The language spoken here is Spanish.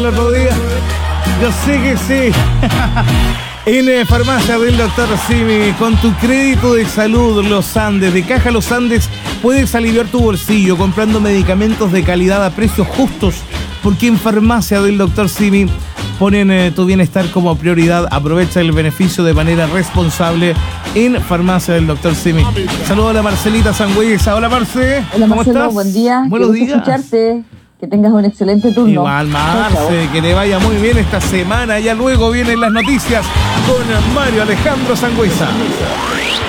el otro día. Yo sé que sí. En farmacia del Dr. Simi, con tu crédito de salud Los Andes, de Caja Los Andes, puedes aliviar tu bolsillo comprando medicamentos de calidad a precios justos, porque en farmacia del Dr. Simi ponen tu bienestar como prioridad. Aprovecha el beneficio de manera responsable en farmacia del Dr. Simi. Saludos a la Marcelita Sangüesa. Hola, Marce. Hola, ¿Cómo Marcelo, estás? buen día. Buenos días. Escucharte. Que tengas un excelente turno. Igual, Marce, que le vaya muy bien esta semana. Ya luego vienen las noticias con Mario Alejandro Sangüesa.